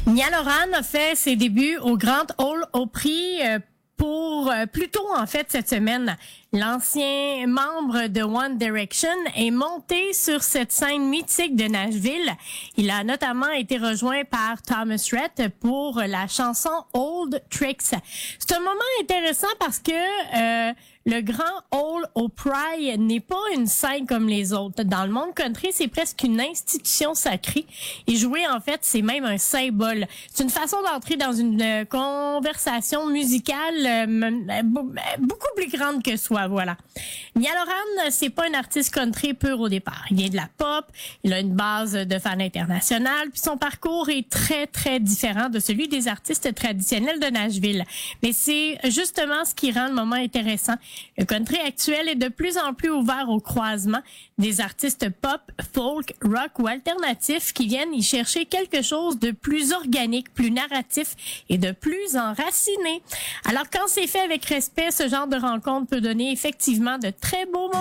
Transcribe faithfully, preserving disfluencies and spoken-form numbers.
Niall Horan a fait ses débuts au Grand Ole Opry euh, pour euh, plus tôt en fait cette semaine. L'ancien membre de One Direction est monté sur cette scène mythique de Nashville. Il a notamment été rejoint par Thomas Rhett pour la chanson Old Tricks. C'est un moment intéressant parce que euh, le Grand Ole Opry n'est pas une scène comme les autres. Dans le monde country, c'est presque une institution sacrée. Et jouer, en fait, c'est même un symbole. C'est une façon d'entrer dans une euh, conversation musicale euh, beaucoup plus grande que soi, voilà. Niall Horan, c'est pas un artiste country pur au départ. Il vient de la pop, il a une base de fans internationale, puis son parcours est très, très différent de celui des artistes traditionnels de Nashville. Mais c'est justement ce qui rend le moment intéressant. Le country actuel est de plus en plus ouvert au croisement des artistes pop, folk, rock ou alternatifs qui viennent y chercher quelque chose de plus organique, plus narratif et de plus enraciné. Alors quand c'est fait avec respect, ce genre de rencontre peut donner effectivement de très beaux moments.